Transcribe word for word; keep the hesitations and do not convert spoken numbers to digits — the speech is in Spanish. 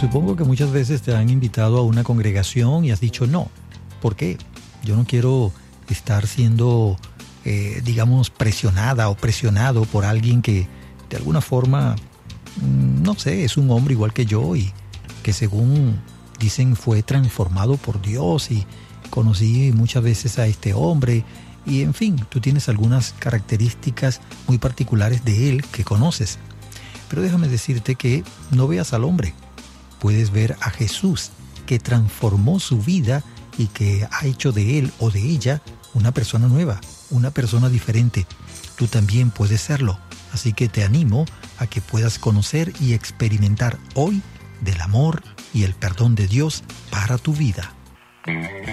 Supongo que muchas veces te han invitado a una congregación y has dicho no. ¿Por qué? Yo no quiero estar siendo, eh, digamos, presionada o presionado por alguien que de alguna forma, no sé, es un hombre igual que yo y que según dicen fue transformado por Dios y conocí muchas veces a este hombre y en fin, tú tienes algunas características muy particulares de él que conoces. Pero déjame decirte que no veas al hombre, puedes ver a Jesús que transformó su vida y que ha hecho de él o de ella una persona nueva, una persona diferente. Tú también puedes serlo, así que te animo a que puedas conocer y experimentar hoy del amor y el perdón de Dios para tu vida.